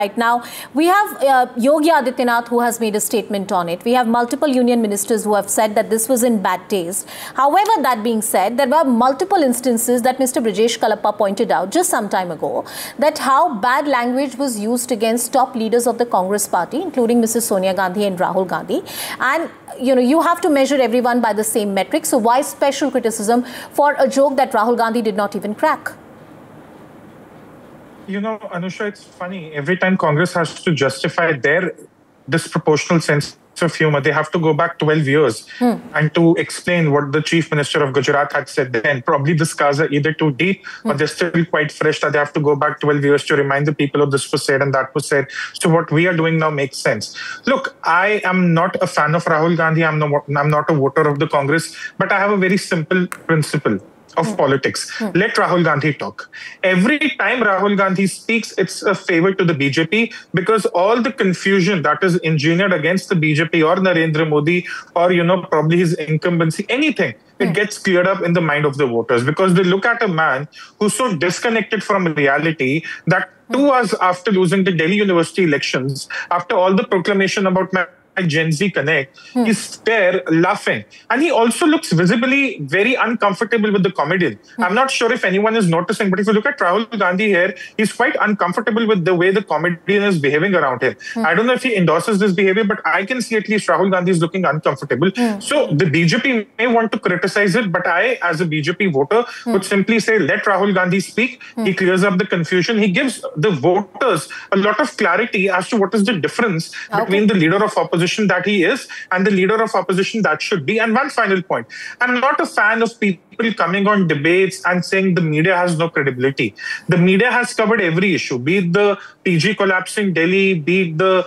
Right now, we have Yogi Adityanath who has made a statement on it. We have multiple union ministers who have said that this was in bad taste. However, that being said, there were multiple instances that Mr. Brijesh Kalappa pointed out just some time ago that how bad language was used against top leaders of the Congress party, including Mrs. Sonia Gandhi and Rahul Gandhi. And, you have to measure everyone by the same metric. So why special criticism for a joke that Rahul Gandhi did not even crack? Anusha, it's funny. Every time Congress has to justify their disproportional sense of humor, they have to go back 12 years and to explain what the Chief Minister of Gujarat had said then. Probably the scars are either too deep or they're still quite fresh that they have to go back 12 years to remind the people of this was said and that was said. So what we are doing now makes sense. Look, I am not a fan of Rahul Gandhi. I'm not a voter of the Congress, but I have a very simple principle of politics. Let Rahul Gandhi talk. Every time Rahul Gandhi speaks, it's a favor to the BJP because all the confusion that is engineered against the BJP or Narendra Modi or, probably his incumbency, anything, it gets cleared up in the mind of the voters because they look at a man who's so disconnected from reality that 2 hours after losing the Delhi University elections, after all the proclamation about Gen Z Connect, he's there laughing. And he also looks visibly very uncomfortable with the comedian. I'm not sure if anyone is noticing, but if you look at Rahul Gandhi here, he's quite uncomfortable with the way the comedian is behaving around him. I don't know if he endorses this behavior, but I can see at least Rahul Gandhi is looking uncomfortable. So the BJP may want to criticize it, but I, as a BJP voter, would simply say, let Rahul Gandhi speak. He clears up the confusion. He gives the voters a lot of clarity as to what is the difference between the leader of opposition that he is and the leader of opposition that should be. And one final point, I'm not a fan of people coming on debates and saying the media has no credibility. The media has covered every issue, be it the PG collapsing Delhi, be it the,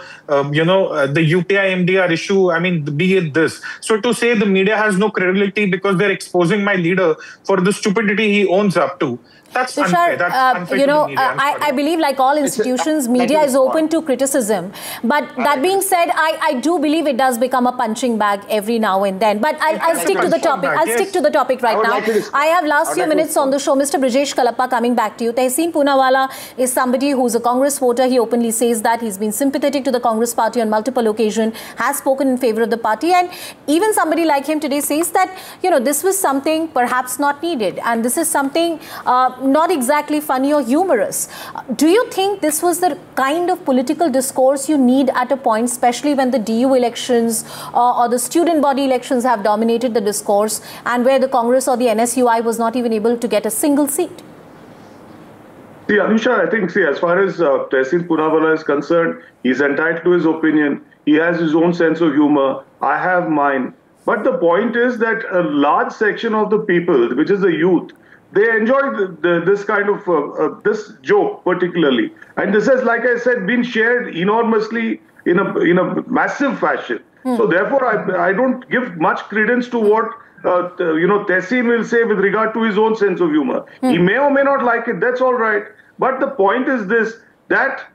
the UPI MDR issue, be it this. So to say the media has no credibility because they're exposing my leader for the stupidity he owns up to, that's unfair. That's unfair I believe, like all institutions, media is open to criticism. But that being said, I do believe it does become a punching bag every now and then. But I'll stick to the topic. I'll stick to the topic right now. I have last few minutes on the show. Mr. Brijesh Kalappa, coming back to you. Tehseen Poonawalla is somebody who's a Congress voter. He openly says that he's been sympathetic to the Congress party on multiple occasions, has spoken in favor of the party. And even somebody like him today says that, this was something perhaps not needed. And this is something not exactly funny or humorous. Do you think this was the kind of political discourse you need at a point, especially when the DU elections or the student body elections have dominated the discourse and where the Congress or the NSUI was not even able to get a single seat? See, Anusha, I think, as far as Tehseen Poonawalla is concerned, he's entitled to his opinion. He has his own sense of humor. I have mine. But the point is that a large section of the people, which is the youth, they enjoy this kind of, this joke particularly. And this has, like I said, been shared enormously in a massive fashion. So therefore, I don't give much credence to what, Tehseen will say with regard to his own sense of humor. He may or may not like it, that's all right. But the point is this, that,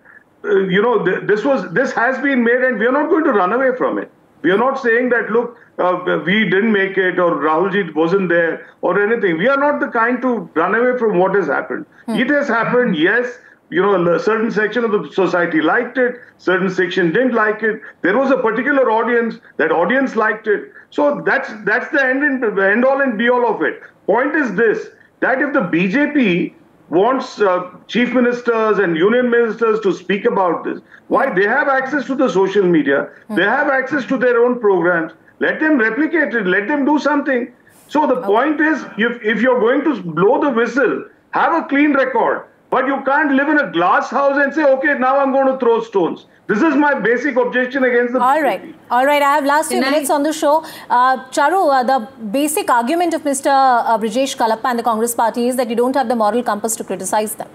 this has been made and we are not going to run away from it. We are not saying that, look, we didn't make it or Rahulji wasn't there or anything. We are not the kind to run away from what has happened. It has happened, yes. A certain section of the society liked it, certain section didn't like it. There was a particular audience, that audience liked it. So that's the end all and be all of it. Point is this, that if the BJP wants chief ministers and union ministers to speak about this, why? They have access to the social media, they have access to their own programs. Let them replicate it, let them do something. So the point is, if you're going to blow the whistle, have a clean record. But you can't live in a glass house and say, okay, now I'm going to throw stones. This is my basic objection against the BJP. All right. I have last few minutes on the show. Charu, the basic argument of Mr. Brijesh Kalappa and the Congress party is that you don't have the moral compass to criticize them.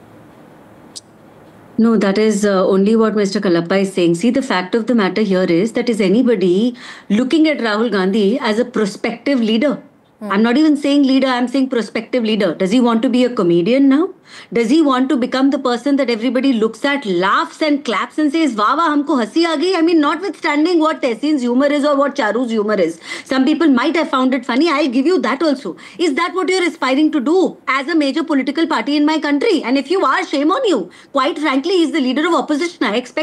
No, that is only what Mr. Kalappa is saying. See, the fact of the matter here is that is anybody looking at Rahul Gandhi as a prospective leader? I'm not even saying leader, I'm saying prospective leader. Does he want to be a comedian now? Does he want to become the person that everybody looks at, laughs and claps and says, "Wow, humko hansi aa gayi"? I mean, notwithstanding what Tehsin's humor is or what Charu's humor is. Some people might have found it funny. I'll give you that also. Is that what you're aspiring to do as a major political party in my country? And if you are, shame on you. Quite frankly, he's the leader of opposition. I expect